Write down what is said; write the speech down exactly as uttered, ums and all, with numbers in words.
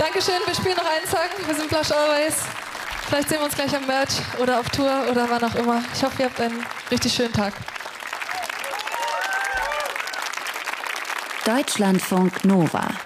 Dankeschön, wir spielen noch einen Song. Wir sind Blush Always. Vielleicht sehen wir uns gleich am Merch oder auf Tour oder wann auch immer. Ich hoffe, ihr habt einen richtig schönen Tag. Deutschlandfunk Nova